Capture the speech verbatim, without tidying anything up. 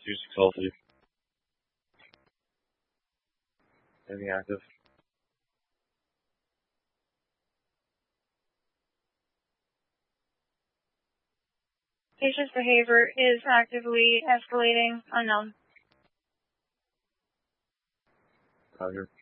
two six healthy. Anything active? Patient's behavior is actively escalating. Unknown. Roger.